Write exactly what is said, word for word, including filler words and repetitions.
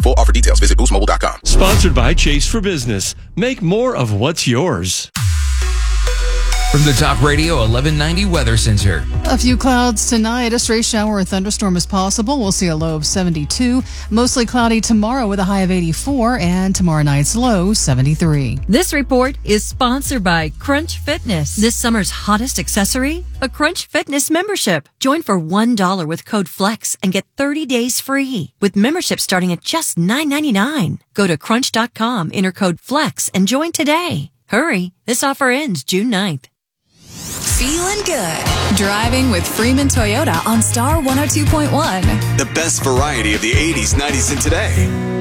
full offer details, visit boost mobile dot com. Sponsored by Chase for Business. Make more of what's yours. From the Talk Radio eleven ninety Weather Center. A few clouds tonight. A stray shower or thunderstorm is possible. We'll see a low of seventy-two. Mostly cloudy tomorrow with a high of eighty-four. And tomorrow night's low, seventy-three. This report is sponsored by Crunch Fitness. This summer's hottest accessory? A Crunch Fitness membership. Join for one dollar with code FLEX and get thirty days free. With membership starting at just nine ninety-nine. Go to crunch dot com, enter code FLEX, and join today. Hurry, this offer ends June ninth. Feeling good. Driving with Freeman Toyota on Star one oh two point one. The best variety of the eighties, nineties, and today.